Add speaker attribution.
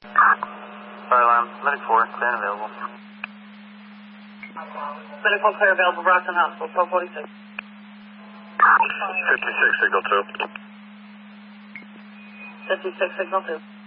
Speaker 1: Fire alarm, medic 4, clear and available.
Speaker 2: Medic 4, clear available, Brockton Hospital, 1246.
Speaker 3: 56, signal 2.
Speaker 2: 56, signal 2.